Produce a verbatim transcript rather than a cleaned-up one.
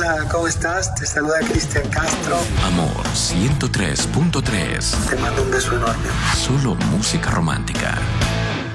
Hola, ¿cómo estás? Te saluda Cristian Castro. Amor ciento tres punto tres. Te mando un beso enorme. Solo música romántica.